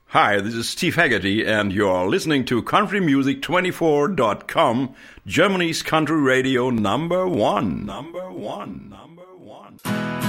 Hi, this is Steve Haggerty, and you're listening to countrymusic24.com, Germany's country radio number one.